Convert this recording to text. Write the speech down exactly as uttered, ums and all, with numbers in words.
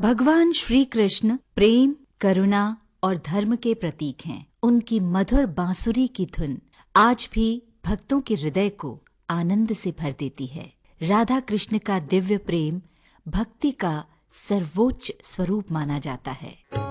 भगवान श्री कृष्ण प्रेम, करुणा और धर्म के प्रतीक हैं। उनकी मधुर बांसुरी की धुन आज भी भक्तों के हृदय को आनंद से भर देती है। राधा कृष्ण का दिव्य प्रेम भक्ति का सर्वोच्च स्वरूप माना जाता है।